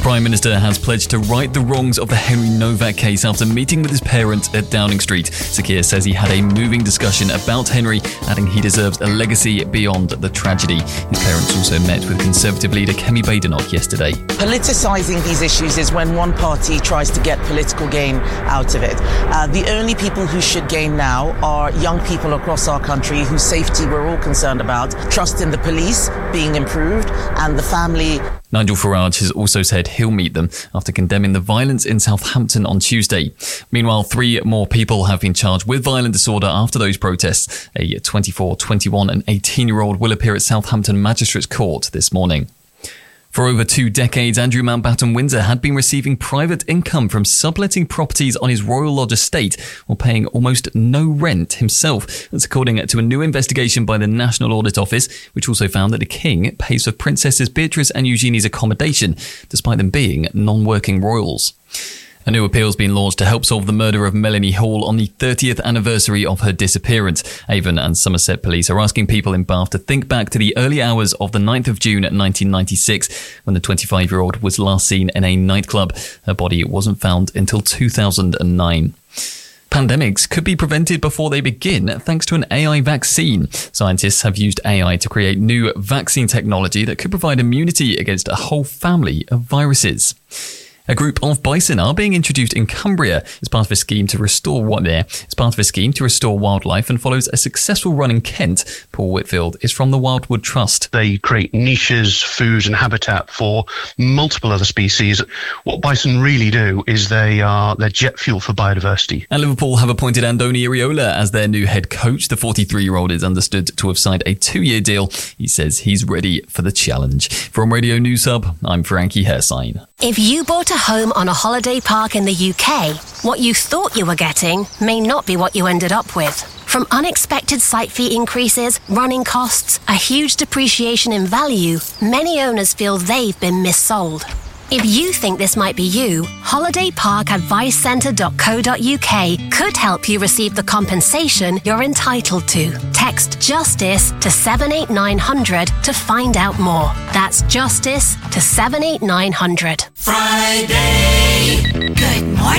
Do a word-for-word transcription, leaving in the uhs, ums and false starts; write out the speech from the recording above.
Prime Minister has pledged to right the wrongs of the Henry Novak case after meeting with his parents at Downing Street. Sir Keir says he had a moving discussion about Henry, adding he deserves a legacy beyond the tragedy. His parents also met with Conservative leader Kemi Badenoch yesterday. Politicising these issues is when one party tries to get political gain out of it. Uh, the only people who should gain now are young people across our country whose safety we're all concerned about, trust in the police being improved, and the family. Nigel Farage has also said he'll meet them after condemning the violence in Southampton on Tuesday. Meanwhile, three more people have been charged with violent disorder after those protests. A twenty-four, twenty-one and eighteen-year-old will appear at Southampton Magistrates Court this morning. For over two decades, Andrew Mountbatten Windsor had been receiving private income from subletting properties on his Royal Lodge estate while paying almost no rent himself. That's according to a new investigation by the National Audit Office, which also found that the King pays for Princesses Beatrice and Eugenie's accommodation, despite them being non-working royals. A new appeal's been launched to help solve the murder of Melanie Hall on the thirtieth anniversary of her disappearance. Avon and Somerset police are asking people in Bath to think back to the early hours of the ninth of June nineteen ninety-six, when the twenty-five-year-old was last seen in a nightclub. Her body wasn't found until two thousand nine. Pandemics could be prevented before they begin thanks to an A I vaccine. Scientists have used A I to create new vaccine technology that could provide immunity against a whole family of viruses. A group of bison are being introduced in Cumbria as part of a scheme to restore what there. It's part of a scheme to restore wildlife and follows a successful run in Kent. Paul Whitfield is from the Wildwood Trust. They create niches, food and habitat for multiple other species. What bison really do is they are they're jet fuel for biodiversity. And Liverpool have appointed Andoni Iraola as their new head coach. The forty-three-year-old is understood to have signed a two-year deal. He says he's ready for the challenge. From Radio News Hub, I'm Frankie Hersign. If you bought a home on a holiday park in the U K, what you thought you were getting may not be what you ended up with. From unexpected site fee increases, running costs, a huge depreciation in value, many owners feel they've been missold. If you think this might be you, holiday park advice centre dot co dot uk could help you receive the compensation you're entitled to. Text JUSTICE to seven eight nine hundred to find out more. That's JUSTICE to seven eight nine hundred. Friday. Good morning.